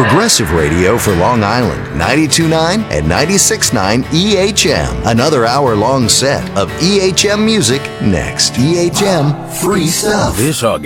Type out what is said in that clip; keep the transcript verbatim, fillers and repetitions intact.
Progressive Radio for Long Island, ninety-two point nine and ninety-six point nine E H M. Another hour-long set of E H M music next. E H M, free stuff. This August.